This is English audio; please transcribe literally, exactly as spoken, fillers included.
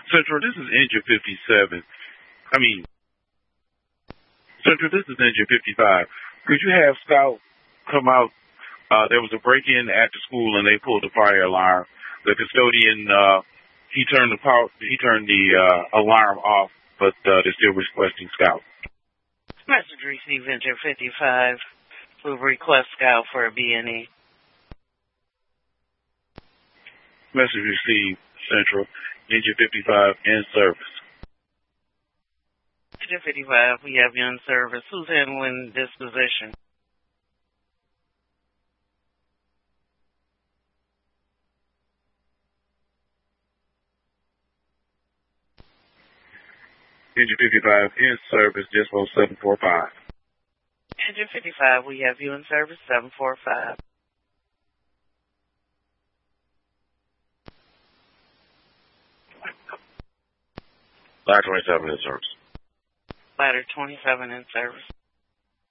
Central, this is Engine fifty-seven. I mean, Central, this is Engine fifty-five. Could you have Scout come out? Uh, there was a break-in at the school, and they pulled the fire alarm. The custodian, uh, he turned the power, he turned the uh, alarm off, but uh, they're still requesting Scout. Message received, Engine fifty-five. We'll request Scout for a B and E. Message received, Central. Engine fifty-five in service. Engine fifty-five, we have you in service. Who's handling this position? Engine fifty-five in service, Dispo seven four five. Engine fifty-five, we have you in service, seven four five. Ladder twenty-seven in service. Ladder twenty-seven in service.